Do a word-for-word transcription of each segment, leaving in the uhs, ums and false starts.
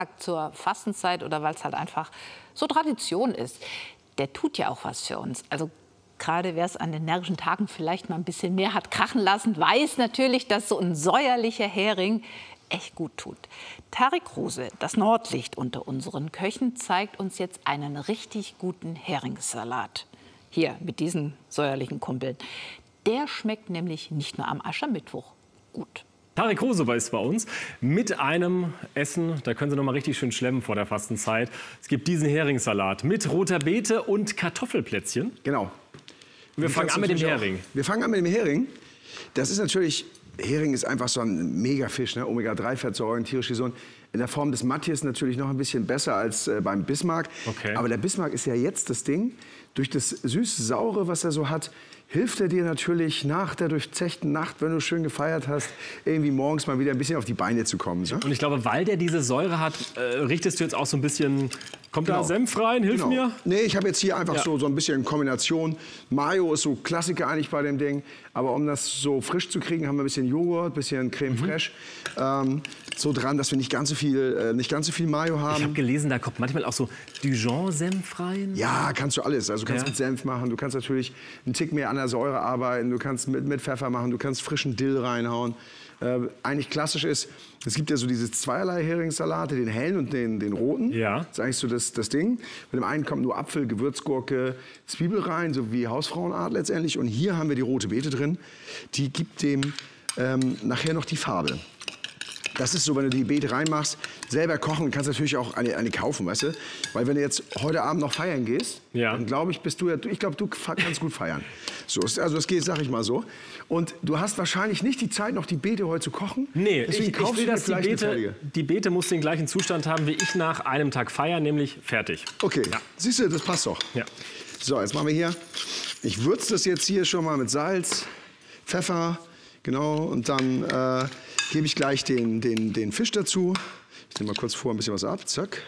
zur Fastenzeit oder weil es halt einfach so Tradition ist, der tut ja auch was für uns. Also gerade wer es an den närrischen Tagen vielleicht mal ein bisschen mehr hat krachen lassen, weiß natürlich, dass so ein säuerlicher Hering echt gut tut. Tarek Kruse, das Nordlicht unter unseren Köchen, zeigt uns jetzt einen richtig guten Heringssalat. Hier mit diesen säuerlichen Kumpeln. Der schmeckt nämlich nicht nur am Aschermittwoch gut. Tarek Kruse ist bei uns mit einem Essen, da können Sie noch mal richtig schön schlemmen vor der Fastenzeit. Es gibt diesen Heringssalat mit roter Beete und Kartoffelplätzchen. Genau. Und wir fangen an mit dem Hering. Auch, wir fangen an mit dem Hering. Das ist natürlich, Hering ist einfach so ein Megafisch, ne? Omega drei Fettsäuren, tierisch gesund. In der Form des Matjes natürlich noch ein bisschen besser als äh, beim Bismarck. Okay. Aber der Bismarck ist ja jetzt das Ding. Durch das süß-saure, was er so hat, hilft er dir natürlich nach der durchzechten Nacht, wenn du schön gefeiert hast, irgendwie morgens mal wieder ein bisschen auf die Beine zu kommen. So? Und ich glaube, weil der diese Säure hat, äh, richtest du jetzt auch so ein bisschen... Kommt Genau. da Senf rein? Hilf Genau. mir. Nee, ich habe jetzt hier einfach Ja. so, so ein bisschen Kombination. Mayo ist so Klassiker eigentlich bei dem Ding. Aber um das so frisch zu kriegen, haben wir ein bisschen Joghurt, ein bisschen Creme fraiche. Ähm, so dran, dass wir nicht ganz so viel, äh, nicht ganz so viel Mayo haben. Ich habe gelesen, da kommt manchmal auch so Dijon-Senf rein. Ja, kannst du alles. Also du kannst Ja. mit Senf machen, du kannst natürlich einen Tick mehr an der Säure arbeiten, du kannst mit, mit Pfeffer machen, du kannst frischen Dill reinhauen. Äh, eigentlich klassisch ist, es gibt ja so diese zweierlei Heringssalate, den hellen und den, den roten. Ja. Das ist eigentlich so das, das Ding. Bei dem einen kommt nur Apfel, Gewürzgurke, Zwiebel rein, so wie Hausfrauenart letztendlich. Und hier haben wir die rote Beete drin. Die gibt dem ähm, nachher noch die Farbe. Das ist so, wenn du die Beete reinmachst, selber kochen, kannst du natürlich auch eine, eine kaufen, weißt du? Weil wenn du jetzt heute Abend noch feiern gehst, Ja. dann glaube ich, bist du ja, ich glaube, du kannst gut feiern. So, ist- also das geht, sag ich mal so. Und du hast wahrscheinlich nicht die Zeit, noch die Beete heute zu kochen. Nee, Deswegen ich, ich kaufst will, du dir dass die vielleicht eine Beete, fertige. die Beete muss den gleichen Zustand haben wie ich nach einem Tag feiern, nämlich fertig. Okay, Ja. siehst du, das passt doch. Ja. So, jetzt machen wir hier, ich würze das jetzt hier schon mal mit Salz, Pfeffer, genau, und dann äh, gebe ich gleich den, den, den Fisch dazu. Ich nehme mal kurz vor, ein bisschen was ab, zack.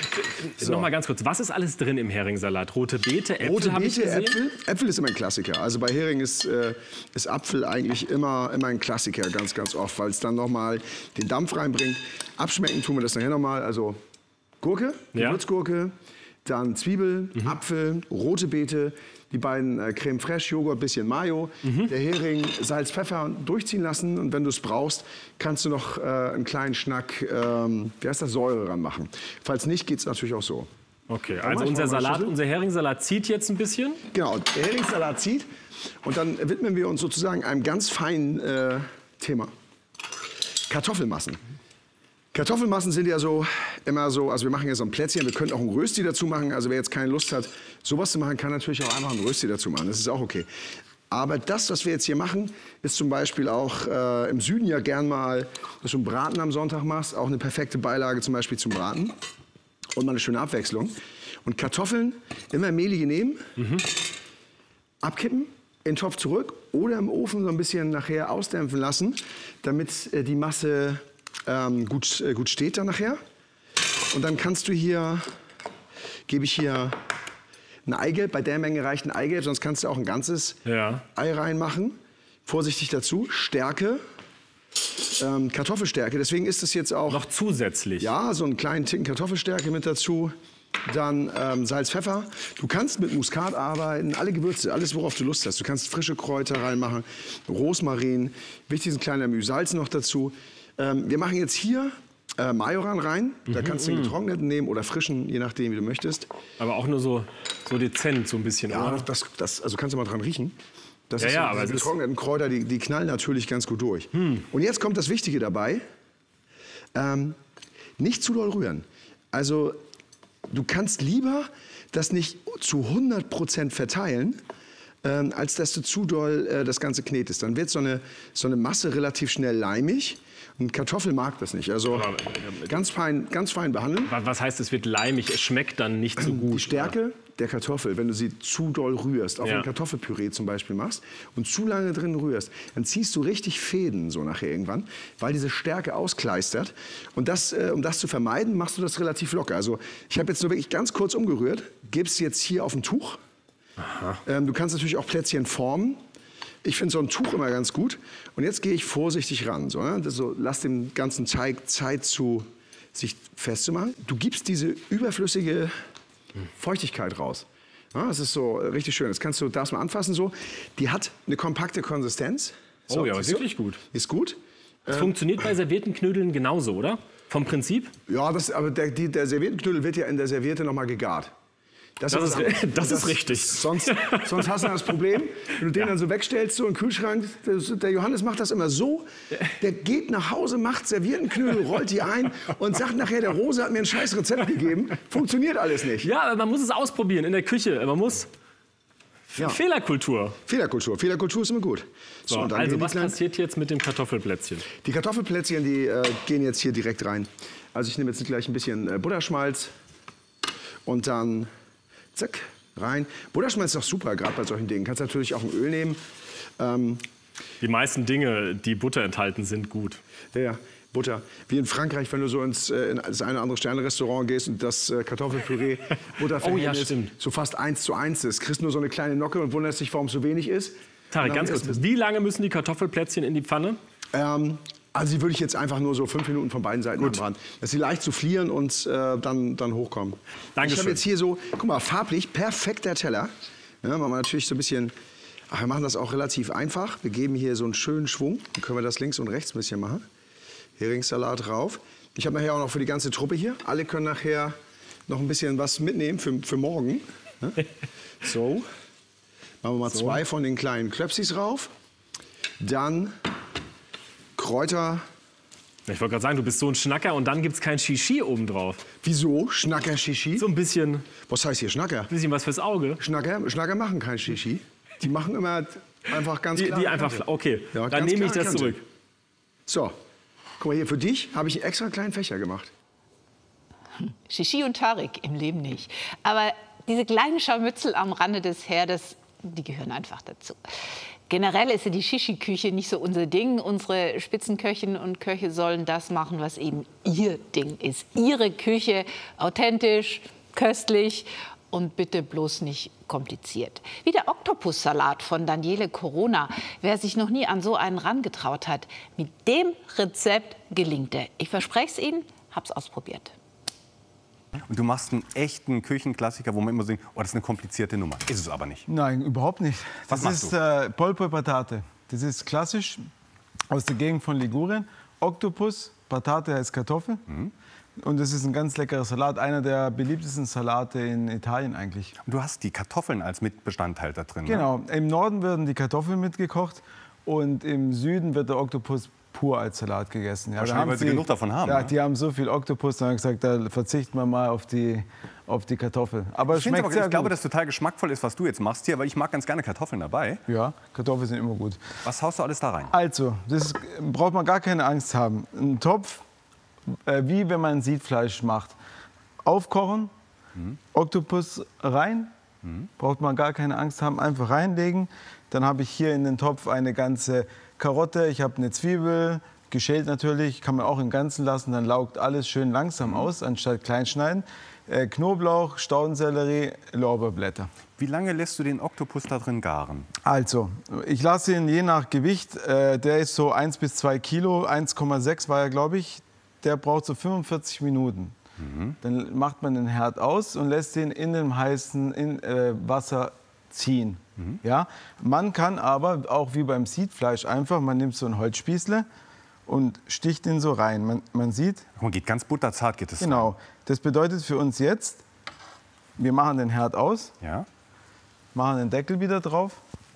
So. Noch mal ganz kurz, was ist alles drin im Heringssalat? Rote Beete, Äpfel Rote habe ich Beete, gesehen. Äpfel. Äpfel ist immer ein Klassiker. Also bei Hering ist, äh, ist Apfel eigentlich immer, immer ein Klassiker, ganz, ganz oft, weil es dann noch mal den Dampf reinbringt. Abschmecken tun wir das nachher noch mal. Also Gurke, Ja. Gewürzgurke, dann Zwiebel, Apfel, rote Beete, die beiden äh, Creme fraiche, Joghurt, bisschen Mayo, der Hering, Salz, Pfeffer durchziehen lassen. Und wenn du es brauchst, kannst du noch äh, einen kleinen Schnack, ähm, wie heißt das, Säure ranmachen. Falls nicht, geht es natürlich auch so. Okay, mach also ich unser mal Salat, Schüssel. unser Heringssalat zieht jetzt ein bisschen. Genau, der Heringssalat zieht. Und dann widmen wir uns sozusagen einem ganz feinen äh, Thema. Kartoffelmassen. Kartoffelmassen sind ja so immer so, also wir machen ja so ein Plätzchen, wir können auch ein Rösti dazu machen. Also wer jetzt keine Lust hat, sowas zu machen, kann natürlich auch einfach ein Rösti dazu machen. Das ist auch okay. Aber das, was wir jetzt hier machen, ist zum Beispiel auch äh, im Süden ja gern mal, dass du einen Braten am Sonntag machst, auch eine perfekte Beilage zum Beispiel zum Braten. Und mal eine schöne Abwechslung. Und Kartoffeln immer mehlige nehmen, abkippen, in den Topf zurück oder im Ofen so ein bisschen nachher ausdämpfen lassen, damit äh, die Masse ähm, gut, äh, gut steht dann nachher. Und dann kannst du hier, gebe ich hier ein Eigelb, bei der Menge reicht ein Eigelb, sonst kannst du auch ein ganzes Ja. Ei reinmachen. Vorsichtig dazu, Stärke, ähm, Kartoffelstärke, deswegen ist es jetzt auch... Noch zusätzlich. Ja, so einen kleinen Ticken Kartoffelstärke mit dazu. Dann ähm, Salz, Pfeffer. Du kannst mit Muskat arbeiten, alle Gewürze, alles worauf du Lust hast. Du kannst frische Kräuter reinmachen, Rosmarin, wichtig ist ein kleiner Mühe Salz noch dazu. Ähm, wir machen jetzt hier äh, Majoran rein. Da kannst du den getrockneten nehmen oder frischen, je nachdem wie du möchtest. Aber auch nur so, so dezent, so ein bisschen, Ja, oder? das, das, also kannst du mal dran riechen. Das Ja, ist ja, so, aber diese es ist- getrockneten Kräuter, die, die knallen natürlich ganz gut durch. Und jetzt kommt das Wichtige dabei. Ähm, nicht zu doll rühren. Also du kannst lieber das nicht zu hundert Prozent verteilen, ähm, als dass du zu doll äh, das Ganze knetest. Dann wird so eine, so eine Masse relativ schnell leimig. Und Kartoffel mag das nicht. Also Aber, ganz fein, ganz fein behandeln. Wa- Was heißt, es wird leimig, es schmeckt dann nicht so gut? Die Stärke der Kartoffel, wenn du sie zu doll rührst, auch Ja. ein Kartoffelpüree zum Beispiel machst und zu lange drin rührst, dann ziehst du richtig Fäden so nachher irgendwann, weil diese Stärke auskleistert. Und das, äh, um das zu vermeiden, machst du das relativ locker. Also ich habe jetzt nur wirklich ganz kurz umgerührt, gibst jetzt hier auf ein Tuch. Ähm, du kannst natürlich auch Plätzchen formen. Ich finde so ein Tuch immer ganz gut. Und jetzt gehe ich vorsichtig ran. So, ne? Das so, lass dem ganzen Teig Zeit zu sich festzumachen. Du gibst diese überflüssige Feuchtigkeit raus. Ja, das ist so richtig schön. Das kannst du, darfst mal anfassen so. Die hat eine kompakte Konsistenz. So, Oh ja, siehst du? wirklich gut. Ist gut. Das funktioniert bei servierten Knödeln genauso, oder? Vom Prinzip? Ja, das, aber der, die, der Serviettenknödel wird ja in der Serviette noch mal gegart. Das was ist- anderes. das Und ist richtig. Sonst, sonst hast du das Problem, wenn du den dann so wegstellst, so im Kühlschrank. Der, der Johannes macht das immer so. Der geht nach Hause, macht Serviettenknödel, rollt die ein und sagt nachher, der Rose hat mir ein scheiß Rezept gegeben. Funktioniert alles nicht. Ja, aber man muss es ausprobieren in der Küche. Man muss Ja. Fehlerkultur. Fehlerkultur. Fehlerkultur ist immer gut. So, und dann also gehen die was kleinen- passiert jetzt mit dem Kartoffelplätzchen? Die Kartoffelplätzchen, die äh, gehen jetzt hier direkt rein. Also ich nehme jetzt gleich ein bisschen äh, Butterschmalz und dann zack, rein. Butterschmalz ist doch super, gerade bei solchen Dingen. Kannst natürlich auch ein Öl nehmen. Ähm, Die meisten Dinge, die Butter enthalten, sind gut. ja, ja, Butter. Wie in Frankreich, wenn du so ins äh, in das eine oder andere Sterne-Restaurant gehst und das äh, Kartoffelpüree Butterverhältnis Oh ja, stimmt. so fast eins zu eins ist. Kriegst nur so eine kleine Nocke und wunderst dich, warum es so wenig ist. Tarek, Und ganz dann kurz. ist es- Wie lange müssen die Kartoffelplätzchen in die Pfanne? Ähm, also die würde ich jetzt einfach nur so fünf Minuten von beiden Seiten anbraten. Dass sie leicht soufflieren und äh, dann, dann hochkommen. Dankeschön. Ich habe jetzt hier so, guck mal, farblich perfekter Teller. Ja, machen wir natürlich so ein bisschen, ach, wir machen das auch relativ einfach. Wir geben hier so einen schönen Schwung. Dann können wir das links und rechts ein bisschen machen. Heringssalat drauf. Ich habe nachher auch noch für die ganze Truppe hier. Alle können nachher noch ein bisschen was mitnehmen für, für morgen. Ja? So. Machen wir mal zwei von den kleinen Klöpsis rauf. Dann Kräuter. Ich wollte gerade sagen, du bist so ein Schnacker und dann gibt es kein Shishi obendrauf. Wieso? Schnacker Shishi? So ein bisschen, Was heißt hier Schnacker? bisschen was fürs Auge. Schnacker, Schnacker machen kein Shishi. Die machen immer einfach ganz Die, klar. die einfach, okay, Ja, dann ganz nehme ich klare das Kante. zurück. So, guck mal hier, für dich habe ich einen extra kleinen Fächer gemacht. Shishi und Tarek im Leben nicht. Aber diese kleinen Scharmützel am Rande des Herdes, die gehören einfach dazu. Generell ist ja die Shishi-Küche nicht so unser Ding. Unsere Spitzenköchinnen und Köche sollen das machen, was eben ihr Ding ist. Ihre Küche, authentisch, köstlich und bitte bloß nicht kompliziert. Wie der Oktopussalat von Daniele Corona. Wer sich noch nie an so einen rangetraut hat, mit dem Rezept gelingt er. Ich verspreche es Ihnen, hab's ausprobiert. Und du machst einen echten Küchenklassiker, wo man immer denkt, oh, das ist eine komplizierte Nummer. Ist es aber nicht. Nein, überhaupt nicht. Was Das machst ist du? äh, Polpo Patate. Das ist klassisch aus der Gegend von Ligurien. Oktopus, Patate heißt Kartoffel. Mhm. Und das ist ein ganz leckerer Salat, einer der beliebtesten Salate in Italien eigentlich. Und du hast die Kartoffeln als Mitbestandteil da drin. Ne? Genau, im Norden werden die Kartoffeln mitgekocht und im Süden wird der Oktopus pur als Salat gegessen. Ja, Wahrscheinlich, weil sie genug davon haben, Ja, ne? die haben so viel Oktopus, dann haben gesagt, da verzichten wir mal auf die, auf die Kartoffel. Aber es Ich, find's schmeckt aber, sehr ich glaube, gut. dass total geschmackvoll ist, was du jetzt machst hier, weil ich mag ganz gerne Kartoffeln dabei. Ja, Kartoffeln sind immer gut. Was haust du alles da rein? Also, das ist, braucht man gar keine Angst haben. Ein Topf, äh, wie wenn man Siedfleisch macht. Aufkochen, Oktopus rein, braucht man gar keine Angst haben, einfach reinlegen. Dann habe ich hier in den Topf eine ganze Karotte, ich habe eine Zwiebel, geschält natürlich, kann man auch im Ganzen lassen, dann laugt alles schön langsam aus, anstatt kleinschneiden. Äh, Knoblauch, Staudensellerie, Lorbeerblätter. Wie lange lässt du den Oktopus da drin garen? Also, ich lasse ihn je nach Gewicht, äh, der ist so eins bis zwei Kilo, eins Komma sechs war er, glaube ich, der braucht so fünfundvierzig Minuten. Mhm. Dann macht man den Herd aus und lässt ihn in dem heißen in, äh, Wasser ziehen. Mhm. Ja? Man kann aber, auch wie beim Siedfleisch, einfach, man nimmt so ein Holzspießle und sticht ihn so rein. Man, man sieht, Man geht ganz butterzart, geht es genau, das bedeutet für uns jetzt, wir machen den Herd aus, rein. Ja? machen den Deckel wieder drauf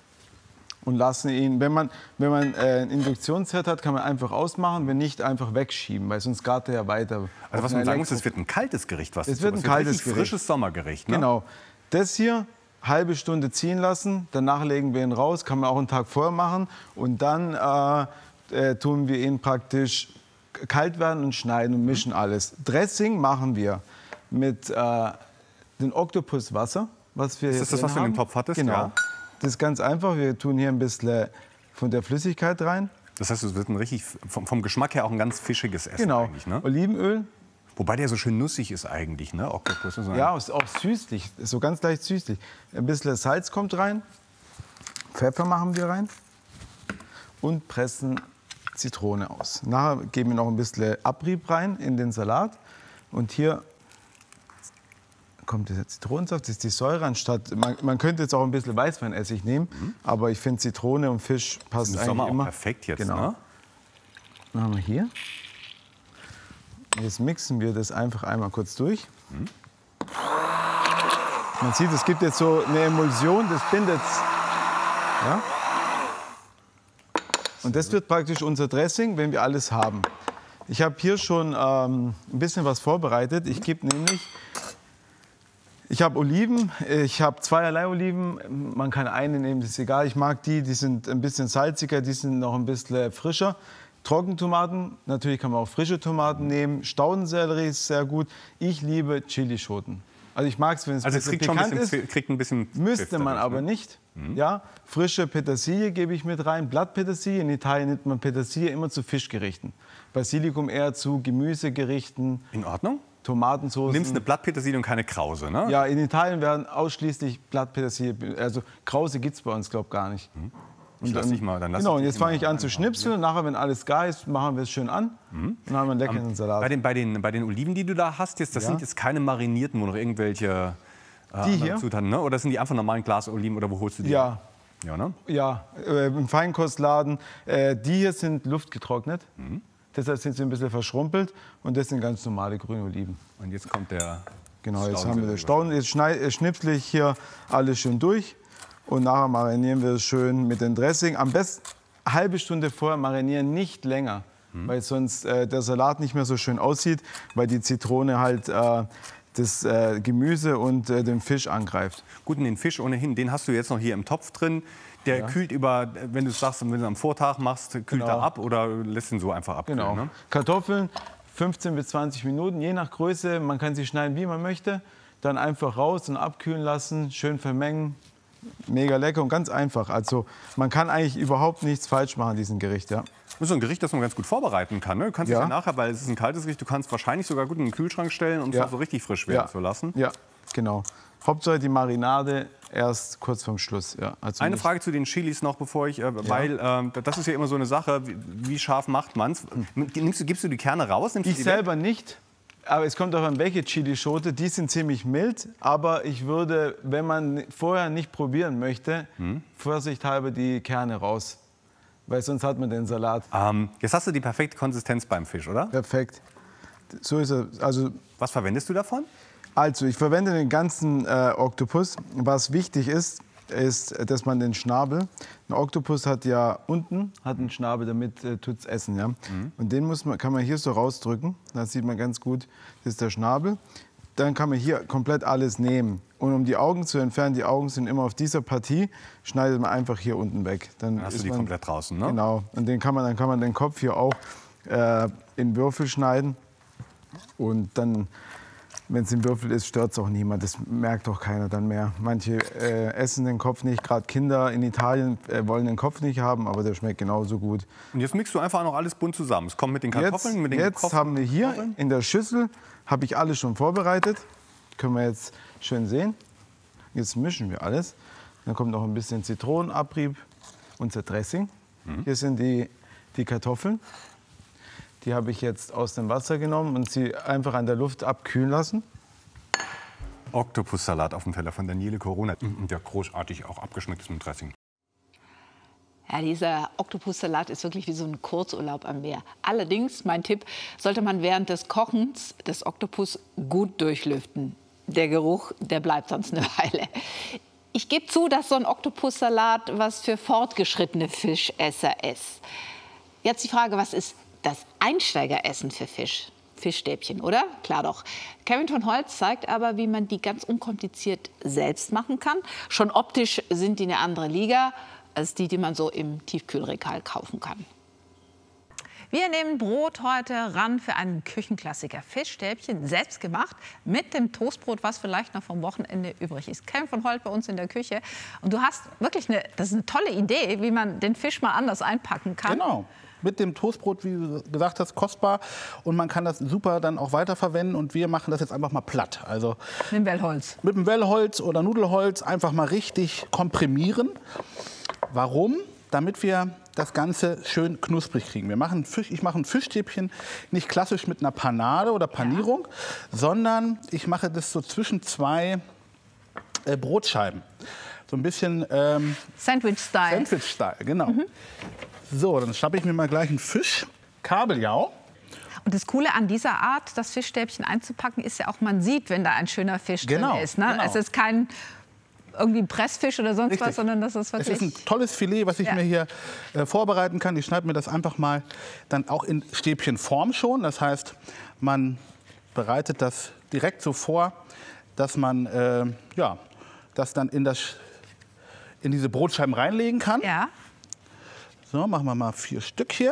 und lassen ihn, wenn man, wenn man äh, einen Induktionsherd hat, kann man einfach ausmachen, wenn nicht, einfach wegschieben, weil sonst gart er ja weiter. Also was man sagen muss, es wird ein kaltes Gericht. Was Es du wird tust. ein kaltes richtig Gericht. frisches Sommergericht. Ne? Genau. Das hier, halbe Stunde ziehen lassen, danach legen wir ihn raus, kann man auch einen Tag vorher machen und dann äh, äh, tun wir ihn praktisch kalt werden und schneiden und mischen alles. Dressing machen wir mit äh, dem Oktopuswasser, was wir Ist hier das das, drin was du in haben. den Topf hattest? Genau. Ja. Das ist ganz einfach. Wir tun hier ein bisschen von der Flüssigkeit rein. Das heißt, es wird ein richtig, vom, vom Geschmack her auch ein ganz fischiges Essen Genau. eigentlich. Ne? Olivenöl. Wobei der so schön nussig ist eigentlich, ne? Oktopus. Ist Ja, ist auch süßlich. Ist so ganz leicht süßlich. Ein bisschen Salz kommt rein. Pfeffer machen wir rein. Und pressen Zitrone aus. Nachher geben wir noch ein bisschen Abrieb rein in den Salat. Und hier kommt dieser Zitronensaft, das ist die Säure. Anstatt, man, man könnte jetzt auch ein bisschen Weißweinessig nehmen, mhm. aber ich finde Zitrone und Fisch passt eigentlich Sommer immer. Auch perfekt jetzt, genau. Ne? Dann haben wir hier. Jetzt mixen wir das einfach einmal kurz durch. Mhm. Man sieht, es gibt jetzt so eine Emulsion, das bindet. Ja? Und das wird praktisch unser Dressing, wenn wir alles haben. Ich habe hier schon ähm, ein bisschen was vorbereitet. Ich gebe nämlich, ich habe Oliven, ich habe zweierlei Oliven. Man kann eine nehmen, das ist egal. Ich mag die, die sind ein bisschen salziger, die sind noch ein bisschen frischer. Trockentomaten, natürlich kann man auch frische Tomaten nehmen. Staudensellerie ist sehr gut. Ich liebe Chilischoten. Also ich mag es, wenn es also ein bisschen kriegt pikant schon ein bisschen, ist. kriegt ein bisschen Müsste man dadurch, aber ne? nicht. Mhm. Ja, frische Petersilie gebe ich mit rein. Blattpetersilie. In Italien nimmt man Petersilie immer zu Fischgerichten. Basilikum eher zu Gemüsegerichten. In Ordnung. Tomatensoßen. Du nimmst eine Blattpetersilie und keine Krause, ne? Ja, in Italien werden ausschließlich Blattpetersilie. Also Krause gibt es bei uns, glaube ich, gar nicht. Mhm. Ich lass dich mal, dann lass genau, und dich jetzt fange ich an zu schnipseln. Und nachher, wenn alles gar ist, machen wir es schön an. Mhm. Und dann haben wir einen leckeren um, Salat. Bei den, bei, den, bei den Oliven, die du da hast, jetzt, das Ja. sind jetzt keine marinierten, wo noch irgendwelche äh, Die hier? Zutaten, ne? Oder sind die einfach normalen Glasoliven oder wo holst du die? Ja. Ja, ne? Ja, äh, im Feinkostladen. Äh, die hier sind luftgetrocknet. Mhm. Deshalb sind sie ein bisschen verschrumpelt. Und das sind ganz normale grüne Oliven. Und jetzt kommt der Genau, jetzt haben wir das Staunen. Jetzt schneid, schnipsle ich hier alles schön durch. Und nachher marinieren wir es schön mit dem Dressing. Am besten eine halbe Stunde vorher marinieren, nicht länger. Mhm. Weil sonst äh, der Salat nicht mehr so schön aussieht. Weil die Zitrone halt äh, das äh, Gemüse und äh, den Fisch angreift. Gut, und den Fisch ohnehin, den hast du jetzt noch hier im Topf drin. Der Ja. kühlt über, wenn du es sagst, wenn du am Vortag machst, kühlt Genau. er ab oder lässt ihn so einfach abkühlen? Genau. Ne? Kartoffeln fünfzehn bis zwanzig Minuten, je nach Größe. Man kann sie schneiden, wie man möchte. Dann einfach raus und abkühlen lassen, schön vermengen. Mega lecker und ganz einfach. Also man kann eigentlich überhaupt nichts falsch machen an diesem Gericht. Ja. Das ist so ein Gericht, das man ganz gut vorbereiten kann. Ne? Du kannst es Ja. ja nachher, weil es ist ein kaltes Gericht, du kannst wahrscheinlich sogar gut in den Kühlschrank stellen, um es Ja. auch so richtig frisch werden Ja. zu lassen. Ja, genau. Hauptsache die Marinade erst kurz vorm Schluss. Ja, also Eine nicht- Frage zu den Chilis noch, bevor ich, äh, weil äh, das ist ja immer so eine Sache, wie, wie scharf macht man es? Nimmst du, gibst du die Kerne raus? Nimmst du Ich die selber nicht. Aber es kommt auch an welche Chilischote. Die sind ziemlich mild. Aber ich würde, wenn man vorher nicht probieren möchte, hm. vorsichtshalber die Kerne raus. Weil sonst hat man den Salat. Ähm, jetzt hast du die perfekte Konsistenz beim Fisch, oder? Perfekt. So ist er. Also, Was verwendest du davon? also ich verwende den ganzen äh, Oktopus. Was wichtig ist, ist, dass man den Schnabel, ein Oktopus hat ja unten hat einen Schnabel, damit äh, tut es essen. Ja? Mhm. Und den muss man, kann man hier so rausdrücken, da sieht man ganz gut, das ist der Schnabel. Dann kann man hier komplett alles nehmen. Und um die Augen zu entfernen, die Augen sind immer auf dieser Partie, schneidet man einfach hier unten weg. Dann, Dann hast ist du die man, komplett draußen, ne? Genau, und den kann man, dann kann man den Kopf hier auch äh, in Würfel schneiden. Und dann, wenn es im Würfel ist, stört es auch niemand. Das merkt auch keiner dann mehr. Manche äh, essen den Kopf nicht. Gerade Kinder in Italien äh, wollen den Kopf nicht haben, aber der schmeckt genauso gut. Und jetzt mixt du einfach noch alles bunt zusammen. Es kommt mit den Kartoffeln, Jetzt, mit den jetzt gekochten haben wir hier Kartoffeln. in der Schüssel, habe ich alles schon vorbereitet. Können wir jetzt schön sehen. Jetzt mischen wir alles. Dann kommt noch ein bisschen Zitronenabrieb, unser Dressing. Mhm. Hier sind die, die Kartoffeln. Die habe ich jetzt aus dem Wasser genommen und sie einfach an der Luft abkühlen lassen. Oktopussalat auf dem Teller von Daniele Corona, der großartig auch abgeschmeckt ist mit Dressing. Ja, dieser Oktopussalat ist wirklich wie so ein Kurzurlaub am Meer. Allerdings, mein Tipp, sollte man während des Kochens des Oktopus gut durchlüften. Der Geruch, der bleibt sonst eine Weile. Ich gebe zu, dass so ein Oktopussalat was für fortgeschrittene Fischesser ist. Jetzt die Frage, was ist das Einsteigeressen für Fisch? Fischstäbchen, oder? Klar doch. Kevin von Holz zeigt aber, wie man die ganz unkompliziert selbst machen kann. Schon optisch sind die eine andere Liga als die, die man so im Tiefkühlregal kaufen kann. Wir nehmen Brot heute ran für einen Küchenklassiker. Fischstäbchen, selbst gemacht, mit dem Toastbrot, was vielleicht noch vom Wochenende übrig ist. Kevin von Holt bei uns in der Küche. Und du hast wirklich eine, das ist eine tolle Idee, wie man den Fisch mal anders einpacken kann. Genau. Mit dem Toastbrot, wie du gesagt hast, kostbar. Und man kann das super dann auch weiterverwenden. Und wir machen das jetzt einfach mal platt. Also Mit dem Wellholz. mit dem Wellholz oder Nudelholz einfach mal richtig komprimieren. Warum? Damit wir das Ganze schön knusprig kriegen. Wir machen Fisch, ich mache ein Fischstäbchen nicht klassisch mit einer Panade oder Panierung, ja. sondern ich mache das so zwischen zwei äh, Brotscheiben. So ein bisschen ähm, Sandwich-Style. Sandwich-Style, genau. Mhm. So, dann schnappe ich mir mal gleich einen Fisch, Kabeljau. Und das Coole an dieser Art, das Fischstäbchen einzupacken, ist ja auch, man sieht, wenn da ein schöner Fisch genau, drin ist. Ne? Genau. Es ist kein irgendwie Pressfisch oder sonst Richtig. was, sondern das ist wirklich... Es ist ein tolles Filet, was ich ja. mir hier äh, vorbereiten kann. Ich schneide mir das einfach mal dann auch in Stäbchenform schon. Das heißt, man bereitet das direkt so vor, dass man äh, ja, das dann in, das, in diese Brotscheiben reinlegen kann. Ja. So, machen wir mal vier Stück hier.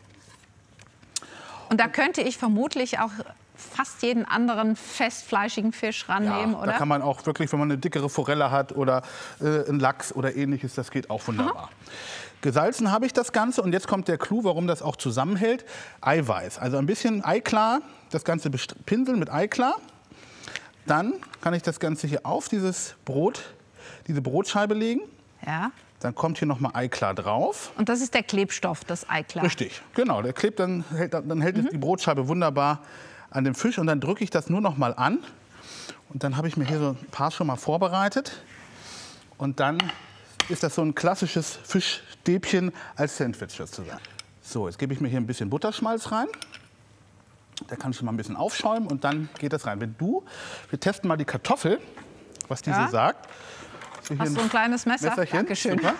Und da könnte ich vermutlich auch fast jeden anderen festfleischigen Fisch rannehmen, ja, oder? Da kann man auch wirklich, wenn man eine dickere Forelle hat oder äh, einen Lachs oder ähnliches, das geht auch wunderbar. Aha. Gesalzen habe ich das Ganze und jetzt kommt der Clou, warum das auch zusammenhält. Eiweiß, also ein bisschen Eiklar, das Ganze pinseln mit Eiklar. Dann kann ich das Ganze hier auf dieses Brot, diese Brotscheibe legen. Ja. Dann kommt hier noch mal Eiklar drauf. Und das ist der Klebstoff, das Eiklar. Richtig, genau. Der klebt, dann hält, dann hält mhm. die Brotscheibe wunderbar an dem Fisch und dann drücke ich das nur noch mal an. Und dann habe ich mir hier so ein paar schon mal vorbereitet. Und dann ist das so ein klassisches Fischstäbchen als Sandwich sozusagen. So, jetzt gebe ich mir hier ein bisschen Butterschmalz rein. Der kann schon mal ein bisschen aufschäumen und dann geht das rein. Wenn du, wir testen mal die Kartoffel, was diese ja. sagt. Hast du ein kleines Messer? Messerchen. Dankeschön. Super.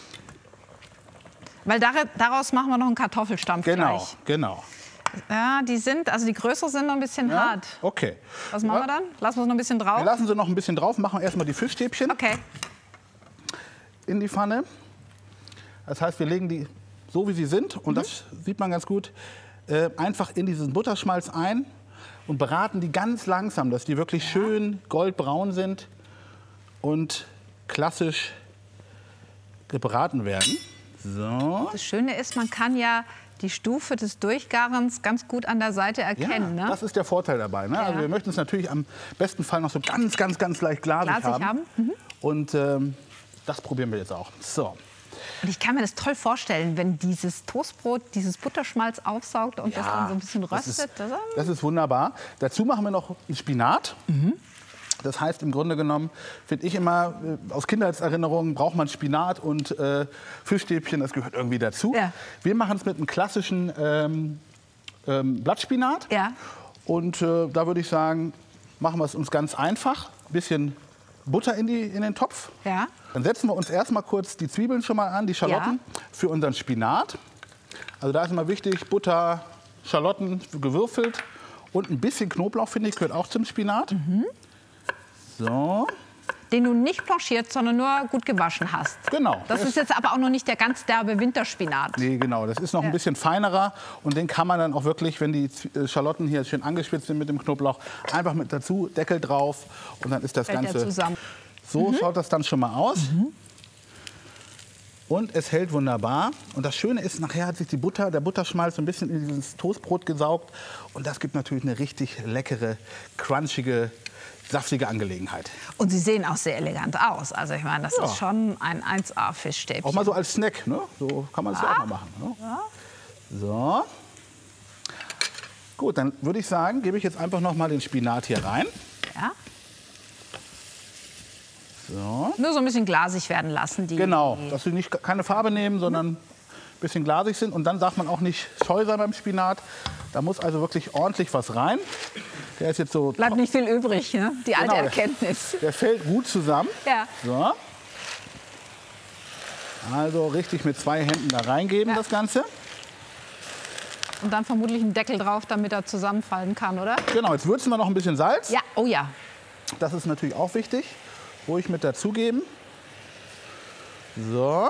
Weil daraus machen wir noch einen Kartoffelstampf Genau, gleich. genau. Ja, die sind, also die größeren sind noch ein bisschen Ja? hart. Okay. Was machen ja. wir dann? Lassen wir es noch ein bisschen drauf? Wir lassen sie noch ein bisschen drauf, machen erstmal die Fischstäbchen okay. in die Pfanne. Das heißt, wir legen die so, wie sie sind, und mhm. das sieht man ganz gut, äh, einfach in diesen Butterschmalz ein und braten die ganz langsam, dass die wirklich ja. schön goldbraun sind und klassisch gebraten werden. So. Das Schöne ist, man kann ja die Stufe des Durchgarens ganz gut an der Seite erkennen. Ja, ne? das ist der Vorteil dabei. Ne? Ja. Also wir möchten es natürlich am besten Fall noch so ganz, ganz, ganz leicht glasig, Glasig haben. haben. Mhm. Und ähm, das probieren wir jetzt auch. So. Und ich kann mir das toll vorstellen, wenn dieses Toastbrot dieses Butterschmalz aufsaugt und Ja, das dann so ein bisschen das röstet. ist, das ist wunderbar. Dazu machen wir noch einen Spinat. Mhm. Das heißt, im Grunde genommen, finde ich immer, äh, aus Kindheitserinnerungen braucht man Spinat und äh, Fischstäbchen, das gehört irgendwie dazu. Ja. Wir machen es mit einem klassischen ähm, ähm, Blattspinat. Ja. Und äh, da würde ich sagen, machen wir es uns ganz einfach. Ein bisschen Butter in, die, in den Topf. Ja. Dann setzen wir uns erstmal kurz die Zwiebeln schon mal an, die Schalotten, Ja. für unseren Spinat. Also da ist immer wichtig, Butter, Schalotten gewürfelt und ein bisschen Knoblauch, finde ich, gehört auch zum Spinat. Mhm. So. Den du nicht blanchiert, sondern nur gut gewaschen hast. Genau. Das ist jetzt aber auch noch nicht der ganz derbe Winterspinat. Nee, genau. Das ist noch Ja. ein bisschen feinerer. Und den kann man dann auch wirklich, wenn die Z- Schalotten hier schön angespitzt sind mit dem Knoblauch, einfach mit dazu, Deckel drauf. Und dann ist das Fällt der Ganze. zusammen. So Mhm. schaut das dann schon mal aus. Mhm. Und es hält wunderbar. Und das Schöne ist, nachher hat sich die Butter, der Butterschmalz so ein bisschen in dieses Toastbrot gesaugt. Und das gibt natürlich eine richtig leckere, crunchige, saftige Angelegenheit. Und sie sehen auch sehr elegant aus. Also ich meine, das Ja. ist schon ein eins A Fischstäbchen. Auch mal so als Snack, ne? So kann man es ja. Ja. auch mal machen. Ne? Ja. So. Gut, dann würde ich sagen, gebe ich jetzt einfach noch mal den Spinat hier rein. Ja. So. Nur so ein bisschen glasig werden lassen. Die, Genau, die dass sie nicht keine Farbe nehmen, sondern ein bisschen glasig sind. Und dann darf man auch nicht scheu sein beim Spinat. Da muss also wirklich ordentlich was rein. Der ist jetzt so. Bleibt nicht viel übrig, ne? Die alte Genau, der- Erkenntnis. Der fällt gut zusammen. Ja. So. Also richtig mit zwei Händen da reingeben, Ja. das Ganze. Und dann vermutlich einen Deckel drauf, damit er zusammenfallen kann, oder? Genau, jetzt würzen wir noch ein bisschen Salz. Ja, oh ja. Das ist natürlich auch wichtig. Ruhig mit dazugeben. So.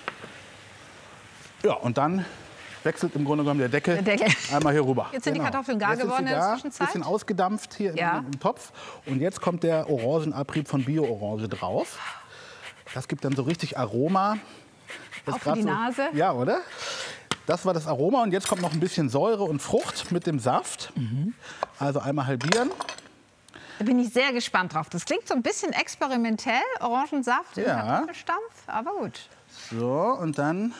Ja, und dann wechselt im Grunde genommen der Deckel, Der Deckel. einmal hier rüber. Jetzt sind die Kartoffeln gar Jetzt ist sie geworden in der gar, Zwischenzeit? bisschen ausgedampft hier im, Ja. im Topf. Und jetzt kommt der Orangenabrieb von Bio-Orange drauf. Das gibt dann so richtig Aroma. Das Auch für grad die so, Nase. Ja, oder? Das war das Aroma. Und jetzt kommt noch ein bisschen Säure und Frucht mit dem Saft. Mhm. Also einmal halbieren. Da bin ich sehr gespannt drauf. Das klingt so ein bisschen experimentell, Orangensaft im Ja. Kartoffelstampf, aber gut. So, und dann Du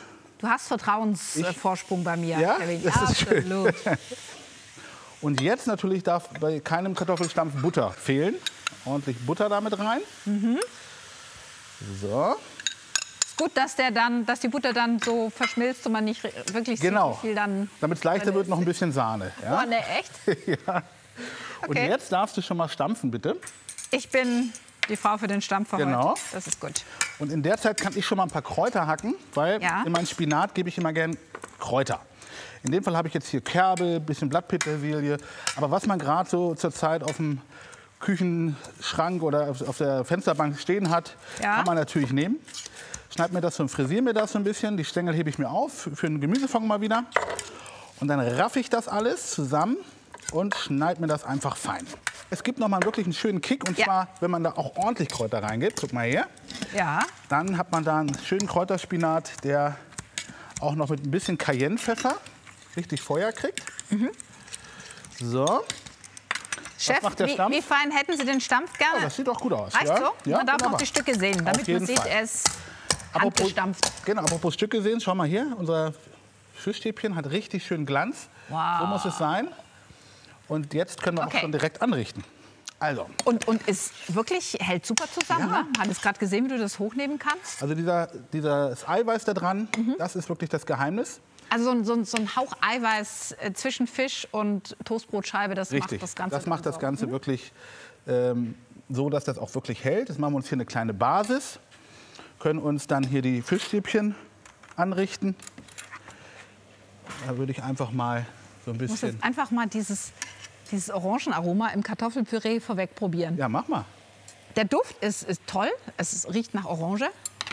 Du hast Vertrauensvorsprung bei mir, Ja? Kevin. Das ist Absolut. Und jetzt natürlich darf bei keinem Kartoffelstampf Butter fehlen. Ordentlich Butter damit rein. Mhm. So. Ist gut, dass, der dann, dass die Butter dann so verschmilzt und man nicht wirklich Genau. sieht, wie viel dann... Damit es leichter wird, noch ein bisschen Sahne. Ja? Oh, ne, echt? ja. Und Okay. jetzt darfst du schon mal stampfen, bitte. Ich bin die Frau für den Stampf für Genau. heute. Das ist gut. Und in der Zeit kann ich schon mal ein paar Kräuter hacken, weil Ja. in meinen Spinat gebe ich immer gern Kräuter. In dem Fall habe ich jetzt hier Kerbel, bisschen Blattpetersilie. Aber was man gerade so zur Zeit auf dem Küchenschrank oder auf, auf der Fensterbank stehen hat, Ja. kann man natürlich nehmen. Schneid mir das und frisiere mir das so ein bisschen. Die Stängel hebe ich mir auf für einen Gemüsefond mal wieder. Und dann raffe ich das alles zusammen und schneide mir das einfach fein. Es gibt noch mal wirklich einen schönen Kick. Und Ja. zwar, wenn man da auch ordentlich Kräuter reingibt. Guck mal her. Ja. Dann hat man da einen schönen Kräuterspinat, der auch noch mit ein bisschen Cayennepfeffer richtig Feuer kriegt. Mhm. So, Chef, macht der wie, Stampf? wie fein hätten Sie den Stampf oh, gerne? das sieht doch gut aus. Reicht ja? so? Ja, man darf wunderbar. auch die Stücke sehen, damit man jeden sieht, Fall. er ist Apropos, handgestampft. genau, apropos Stücke sehen, schau mal hier. Unser Fischstäbchen hat richtig schön Glanz. Wow. So muss es sein. Und jetzt können wir Okay. auch schon direkt anrichten. Also, Und, und ist wirklich, hält super zusammen. Ja. Ne? Hat es gerade gesehen, wie du das hochnehmen kannst? also dieser, dieses Eiweiß da dran, Mhm. das ist wirklich das Geheimnis. Also so ein, so ein, so ein Hauch Eiweiß äh, zwischen Fisch und Toastbrotscheibe, das Richtig, macht das Ganze. das macht das so. Ganze wirklich ähm, so, dass das auch wirklich hält. Jetzt machen wir uns hier eine kleine Basis, können uns dann hier die Fischstäbchen anrichten. Da würde ich einfach mal so ein Ich muss bisschen... jetzt einfach mal dieses, dieses Orangenaroma im Kartoffelpüree vorweg probieren. Ja, mach mal. Der Duft ist, ist toll, es riecht nach Orange.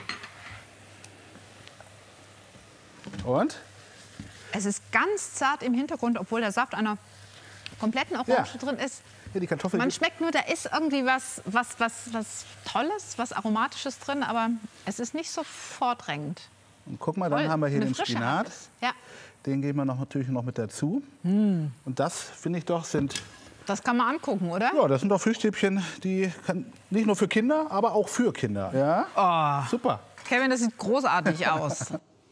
Und? Es ist ganz zart im Hintergrund, obwohl der Saft einer kompletten Orange Ja. drin ist. Hier die Kartoffel. Man schmeckt nur, da ist irgendwie was, was, was, was Tolles, was Aromatisches drin, aber es ist nicht so vordrängend. Und guck mal, dann Toll, haben wir hier eine den Frische Spinat. hat es. Ja, Den geben wir noch, natürlich noch mit dazu. Hm. Und das, finde ich doch, sind, das kann man angucken, oder? ja, das sind doch Fischstäbchen, die kann, nicht nur für Kinder, aber auch für Kinder. Ja? Oh. Super. Kevin, das sieht großartig aus.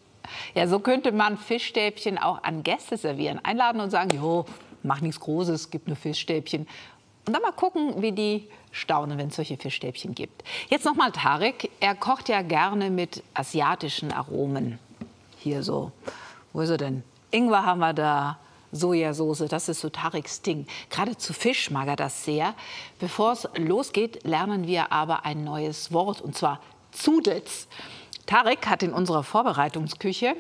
Ja, so könnte man Fischstäbchen auch an Gäste servieren. Einladen und sagen, jo, mach nichts Großes, gib nur Fischstäbchen. Und dann mal gucken, wie die staunen, wenn es solche Fischstäbchen gibt. Jetzt noch mal Tarek. Er kocht ja gerne mit asiatischen Aromen. Hier so, wo ist er denn? Ingwer haben wir da, Sojasauce, das ist so Tareks Ding. Gerade zu Fisch mag er das sehr. Bevor es losgeht, lernen wir aber ein neues Wort, und zwar Zudels. Tarek hat in unserer Vorbereitungsküche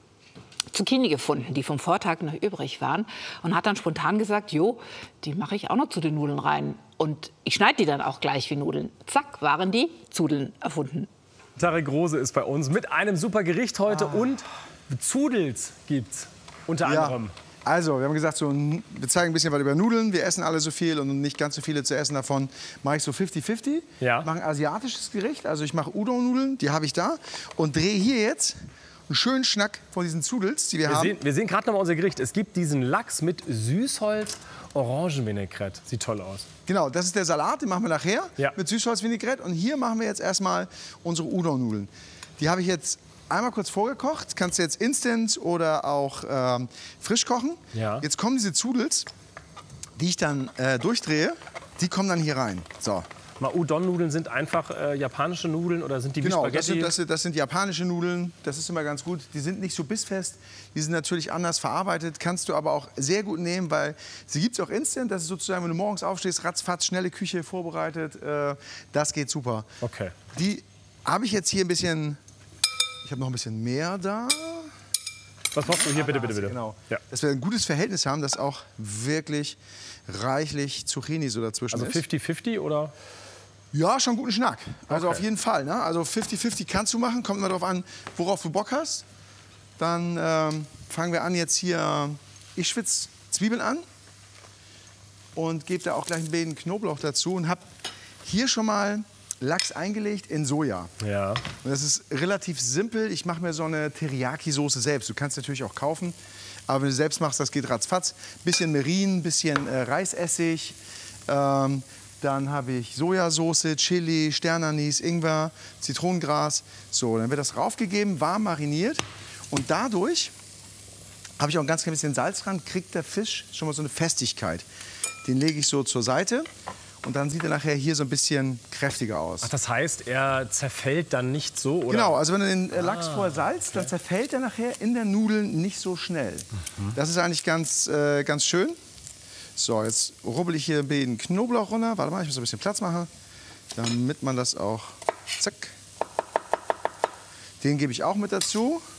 Zucchini gefunden, die vom Vortag noch übrig waren, und hat dann spontan gesagt, jo, die mache ich auch noch zu den Nudeln rein. Und ich schneide die dann auch gleich wie Nudeln. Zack, waren die Zudeln erfunden. Tarek Rose ist bei uns mit einem super Gericht heute und Zudels gibt's unter anderem. Also, wir haben gesagt, so, wir zeigen ein bisschen was über Nudeln. Wir essen alle so viel und nicht ganz so viele zu essen davon. Mache ich so fifty fifty. Ja. Mache ein asiatisches Gericht. Also ich mache Udon-Nudeln, die habe ich da. Und drehe hier jetzt einen schönen Schnack von diesen Zudels, die wir, Wir haben. sehen, wir sehen gerade noch mal unser Gericht. Es gibt diesen Lachs mit Süßholz, Orangenvinaigrette. Sieht toll aus. Genau, das ist der Salat, den machen wir nachher Ja. mit Süßholz-Vinaigrette. Und hier machen wir jetzt erstmal unsere Udon-Nudeln. Die habe ich jetzt einmal kurz vorgekocht. Kannst du jetzt instant oder auch ähm, frisch kochen. Ja. Jetzt kommen diese Zudels, die ich dann äh, durchdrehe. Die kommen dann hier rein. So. Mal Udon-Nudeln sind einfach äh, japanische Nudeln oder sind die Genau, wie das Spaghetti? sind, das, sind, das sind japanische Nudeln. Das ist immer ganz gut. Die sind nicht so bissfest. Die sind natürlich anders verarbeitet. Kannst du aber auch sehr gut nehmen, weil sie gibt es auch instant. Das ist sozusagen, wenn du morgens aufstehst, ratzfatz, schnelle Küche vorbereitet. Äh, das geht super. Okay. Die habe ich jetzt hier ein bisschen. Ich habe noch ein bisschen mehr da. Was brauchst du hier? Bitte, bitte, bitte. Genau. Ja. Dass wir ein gutes Verhältnis haben, dass auch wirklich reichlich Zucchini so dazwischen Also ist. fifty fifty oder? Ja, schon guten Schnack. Also Okay. auf jeden Fall. Ne? Also fifty fifty kannst du machen. Kommt immer darauf an, worauf du Bock hast. Dann ähm, fangen wir an jetzt hier. Ich schwitze Zwiebeln an und gebe da auch gleich ein bisschen Knoblauch dazu und habe hier schon mal Lachs eingelegt in Soja. Ja. Und das ist relativ simpel. Ich mache mir so eine Teriyaki-Soße selbst. Du kannst natürlich auch kaufen. Aber wenn du selbst machst, das geht ratzfatz. Bisschen Merin, bisschen äh, Reisessig. Ähm, dann habe ich Sojasauce, Chili, Sternanis, Ingwer, Zitronengras. So, dann wird das raufgegeben, warm mariniert. Und dadurch habe ich auch ein ganz klein bisschen Salz dran, kriegt der Fisch schon mal so eine Festigkeit. Den lege ich so zur Seite und dann sieht er nachher hier so ein bisschen kräftiger aus. Ach, das heißt, er zerfällt dann nicht so, oder? Genau, also wenn du den Lachs vorher salzt, dann zerfällt er nachher in der Nudel nicht so schnell. Mhm. Das ist eigentlich ganz, äh, ganz schön. So, jetzt rubbel ich hier den Knoblauch runter. Warte mal, ich muss ein bisschen Platz machen, damit man das auch... Zack. Den gebe ich auch mit dazu.